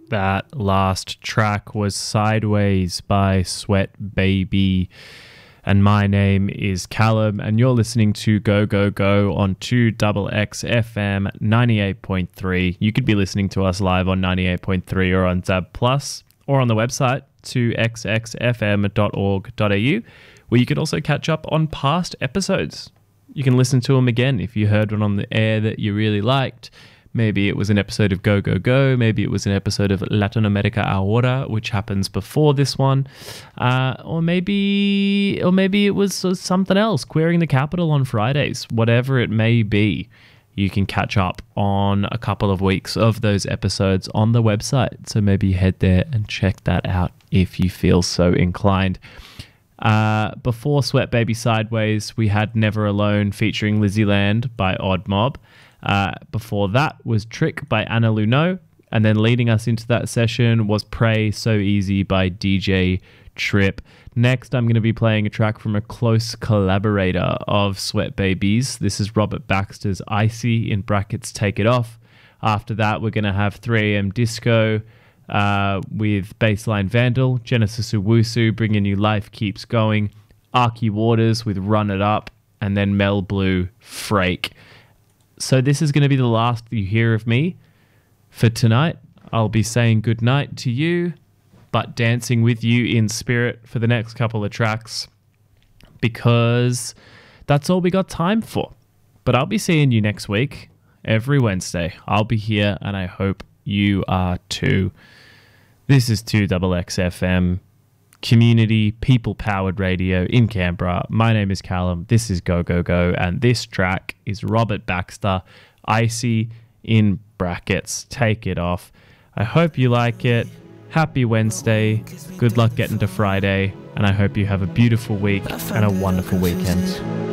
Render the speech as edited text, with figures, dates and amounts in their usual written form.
That last track was Sideways by Sweat Baby. And my name is Callum, and you're listening to Go Go Go on 2XX FM 98.3. You could be listening to us live on 98.3 or on Zab Plus or on the website 2xxfm.org.au, where you can also catch up on past episodes. You can listen to them again if you heard one on the air that you really liked. Maybe it was an episode of Go Go Go. Maybe it was an episode of Latin America Ahora, which happens before this one. Or maybe it was something else, Queering the Capital on Fridays. Whatever it may be, you can catch up on a couple of weeks of those episodes on the website. So maybe head there and check that out if you feel so inclined. Before Sweat Baby Sideways, we had Never Alone featuring Lizzie Land by Odd Mob. Before that was Trick by Anna Luneau, and then leading us into that session was Pray So Easy by DJ Trip. Next, I'm going to be playing a track from a close collaborator of Sweat Babies. This is Robert Baxter's Icy, in brackets Take It Off. After that, we're going to have 3am Disco with Baseline Vandal, Genesis Owusu bringing you Life Keeps Going, Arky Waters with Run It Up, and then Mel Blue, Frake. So this is going to be the last you hear of me for tonight. I'll be saying goodnight to you, but dancing with you in spirit for the next couple of tracks, because that's all we got time for. But I'll be seeing you next week, every Wednesday. I'll be here, and I hope you are too. This is 2XXFM, community, people-powered radio in Canberra. My name is Callum. This is Go Go Go, and this track is Robert Baxter, Icy, in brackets Take It Off. I hope you like it. Happy Wednesday. Good luck getting to Friday, and I hope you have a beautiful week and a wonderful weekend.